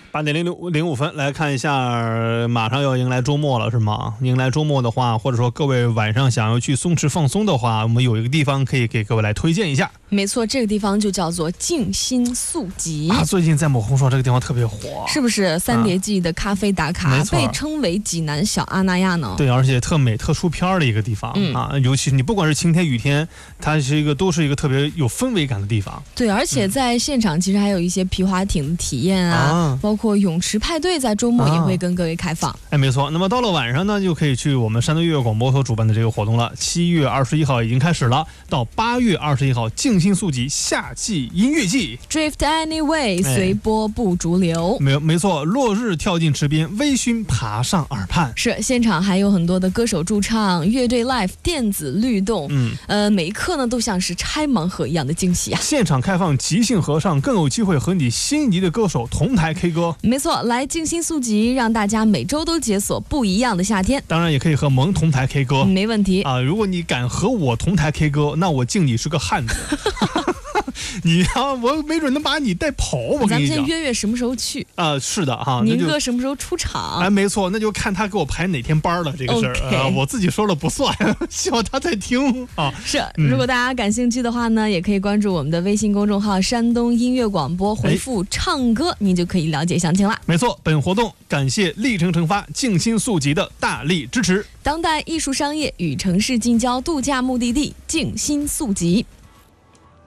8:05来看一下，马上要迎来周末了，是吗？迎来周末的话，或者说各位晚上想要去松弛放松的话，我们有一个地方可以给各位来推荐一下。 没错，这个地方就叫做静心速集啊，最近在某红书上这个地方特别火， 是不是？三叠纪的咖啡打卡，被称为济南小阿那亚呢。 对，而且特美特出片的一个地方、啊，尤其是你不管是晴天雨天，它都是一个特别有氛围感的地方。 对，而且在现场其实还有一些皮划艇的体验啊，包括泳池派对，在周末也会跟各位开放。 哎，没错。那么到了晚上呢，就可以去我们山东音乐广播所主办的这个活动了。7月21号已经开始了，到8月21号，静心速集夏季音乐季 ，Drift Anyway， 随波不逐流。 没错，落日跳进池边，微醺爬上耳畔。 是，现场还有很多的歌手驻唱，乐队 live， 电子律动，每一刻呢都像是拆盲盒一样的惊喜啊！ 现场开放即兴合唱，更有机会和你心仪的歌手同台 K 歌。 没错，来静心速集，让大家每周都解锁不一样的夏天。 当然也可以和萌同台 K 歌， 没问题啊！如果你敢和我同台 K 歌，那我敬你是个汉子。你啊，我没准能把你带跑。我跟你讲， 咱们先约什么时候去啊？是的哈， 宁哥什么时候出场？ 哎，没错，那就看他给我排哪天班了这个事儿、我自己说了不算，希望他在听啊。 是，如果大家感兴趣的话呢，也可以关注我们的微信公众号山东音乐广播，回复唱歌，你就可以了解详情了。 没错，本活动感谢历程成发静心速集的大力支持。 当代艺术商业与城市近郊度假目的地静心速集。